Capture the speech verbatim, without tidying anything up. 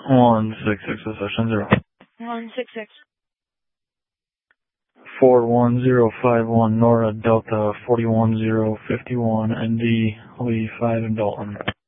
One six six assertion zero. One six six. Four one zero five one Nora Delta forty one zero fifty one N D Lee five and Dalton.